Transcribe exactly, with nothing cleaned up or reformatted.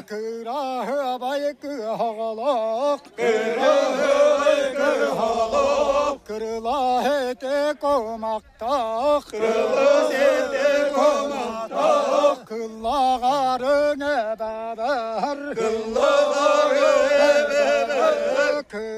Kırahı baykı halak, Kırahı baykı halak, kırıla hete komakta, kırıla hete komakta, kıllagarın ebeber, kıllagarın ebeber.